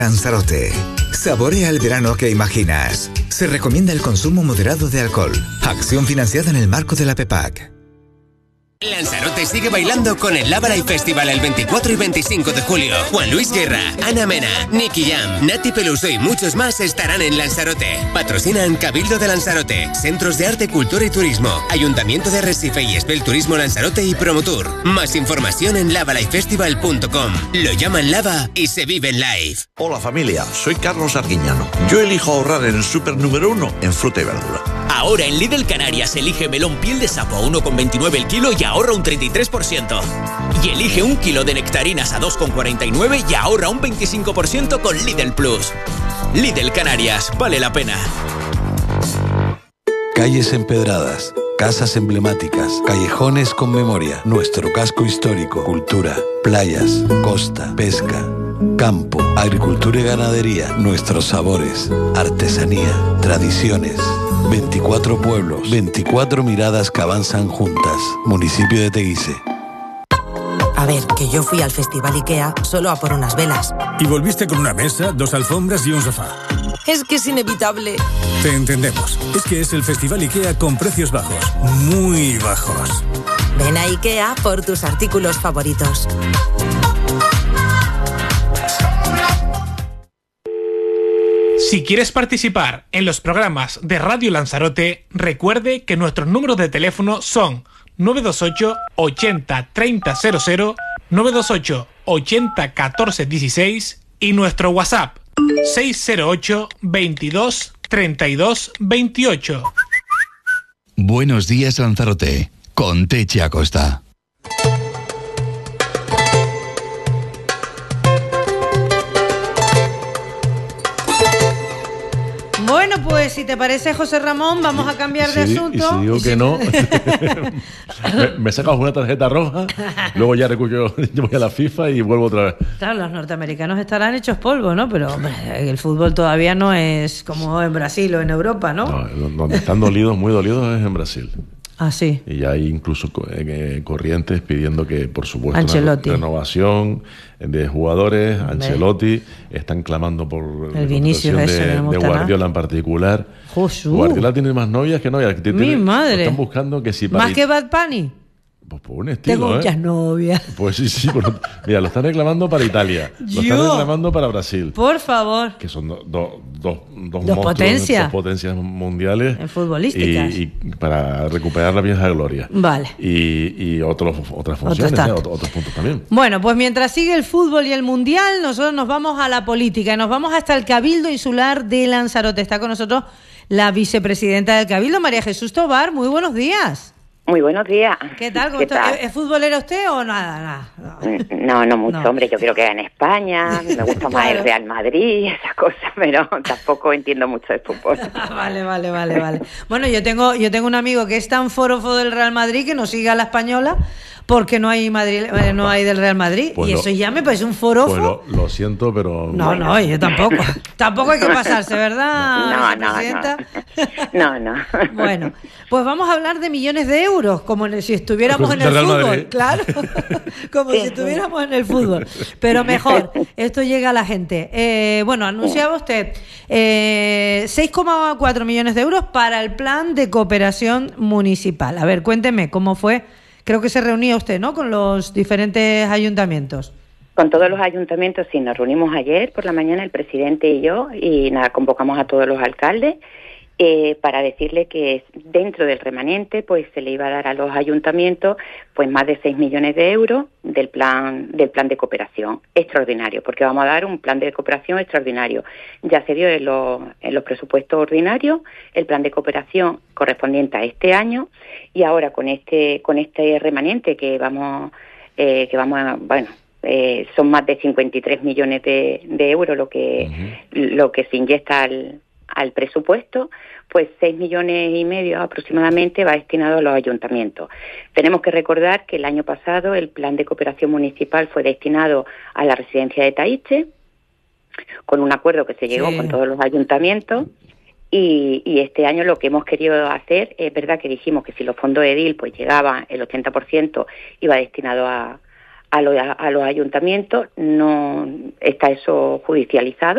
Lanzarote. Saborea el verano que imaginas. Se recomienda el consumo moderado de alcohol. Acción financiada en el marco de la PEPAC. Lanzarote sigue bailando con el Lava Live Festival el 24 y 25 de julio. Juan Luis Guerra, Ana Mena, Nicky Jam, Nati Peluso y muchos más estarán en Lanzarote. Patrocinan Cabildo de Lanzarote, Centros de Arte, Cultura y Turismo, Ayuntamiento de Arrecife y Espel Turismo Lanzarote y Promotour. Más información en lavalifefestival.com. Lo llaman Lava y se vive en live. Hola familia, soy Carlos Arguiñano. Yo elijo ahorrar en el súper número 1 en fruta y verdura. Ahora en Lidl Canarias elige melón piel de sapo a 1,29 el kilo y ahorra un 33%. Y elige un kilo de nectarinas a 2,49 y ahorra un 25% con Lidl Plus. Lidl Canarias, vale la pena. Calles empedradas, casas emblemáticas, callejones con memoria, nuestro casco histórico, cultura, playas, costa, pesca, campo, agricultura y ganadería, nuestros sabores, artesanía, tradiciones. 24 pueblos, 24 miradas que avanzan juntas. Municipio de Teguise. A ver, que yo fui al Festival IKEA solo a por unas velas. Y volviste con una mesa, 2 alfombras y un sofá. Es que es inevitable. Te entendemos. Es que es el Festival IKEA con precios bajos. Muy bajos. Ven a IKEA por tus artículos favoritos. Si quieres participar en los programas de Radio Lanzarote, recuerde que nuestros números de teléfono son 928 80 30 00, 928 80 14 16 y nuestro WhatsApp 608 22 32 28. Buenos días Lanzarote, con Techi Acosta. Bueno, pues si te parece, José Ramón, vamos a cambiar de asunto. Y si digo que no, me sacas una tarjeta roja, luego ya yo voy a la FIFA y vuelvo otra vez. Claro, los norteamericanos estarán hechos polvo, ¿no? Pero hombre, el fútbol todavía no es como en Brasil o en Europa, ¿no? No, donde están dolidos, muy dolidos, es en Brasil. Ah, sí. Y hay incluso corrientes pidiendo que, por supuesto, Ancelotti. una renovación de jugadores. Ancelotti están clamando por el Vinicius de Guardiola en particular. Jesús. Guardiola tiene más novias que novias. Mi madre. Están buscando que si ¿Más que Bad Bunny? Pues por un estilo, tengo muchas novias. Pues sí. Mira, lo están reclamando para Italia. Lo están reclamando para Brasil. Por favor. Que son dos potencias. Dos potencias mundiales. En futbolísticas. Y para recuperar la vieja gloria. Vale. Y otras funciones, otros puntos también. Bueno, pues mientras sigue el fútbol y el mundial, nosotros nos vamos a la política. Y nos vamos hasta el Cabildo Insular de Lanzarote. Está con nosotros la vicepresidenta del Cabildo, María Jesús Tobar. Muy buenos días. Muy buenos días. ¿Qué tal? ¿Es futbolera usted o nada? No mucho, no. Hombre, yo creo que en España, me gusta más el Real Madrid, esas cosas, pero tampoco entiendo mucho de fútbol. Vale. Bueno, yo tengo un amigo que es tan forofo del Real Madrid que nos sigue a la española porque no hay del Real Madrid. Pues y eso ya me parece un forofo. Pues lo siento, pero... No, yo tampoco. Tampoco hay que pasarse, ¿verdad, vicepresidenta? No. Bueno, pues vamos a hablar de millones de euros, como si estuviéramos en el fútbol. Madrid. Claro, como si estuviéramos en el fútbol. Pero mejor, esto llega a la gente. Bueno, anunciaba usted 6,4 millones de euros para el plan de cooperación municipal. A ver, cuénteme, ¿cómo fue? Creo que se reunía usted, ¿no?, con los diferentes ayuntamientos. Con todos los ayuntamientos, sí, nos reunimos ayer por la mañana el presidente y yo, y convocamos a todos los alcaldes para decirle que dentro del remanente pues se le iba a dar a los ayuntamientos pues más de 6 millones de euros del plan de cooperación extraordinario, porque vamos a dar un plan de cooperación extraordinario. Ya se dio en los presupuestos ordinarios el plan de cooperación correspondiente a este año, y ahora con este remanente que vamos a, bueno, son más de 53 millones de euros lo que se inyecta al presupuesto, pues 6,5 millones aproximadamente va destinado a los ayuntamientos. Tenemos que recordar que el año pasado el plan de cooperación municipal fue destinado a la residencia de Taíche, con un acuerdo que se llegó con todos los ayuntamientos, y este año lo que hemos querido hacer, es verdad que dijimos que si los fondos de EDIL pues llegaban, el 80% iba destinado a a los ayuntamientos, no está eso judicializado.